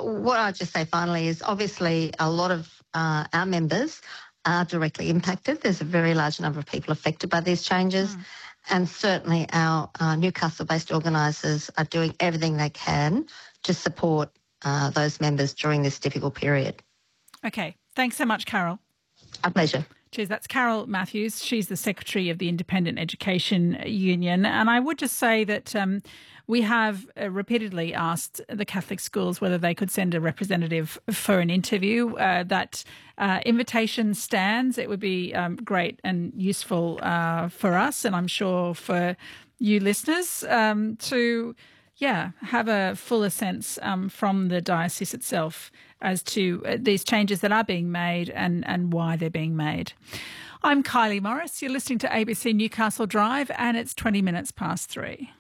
what I'd just say finally is obviously a lot of our members are directly impacted. There's a very large number of people affected by these changes. And certainly our Newcastle-based organisers are doing everything they can to support those members during this difficult period. Okay. Thanks so much, Carol. A pleasure. Cheers. That's Carol Matthews. She's the Secretary of the Independent Education Union. And I would just say that we have repeatedly asked the Catholic schools whether they could send a representative for an interview. That invitation stands. It would be great and useful for us, and I'm sure for you listeners, to have a fuller sense from the diocese itself as to these changes that are being made and why they're being made. I'm Kylie Morris. You're listening to ABC Newcastle Drive, and it's 20 minutes past 3.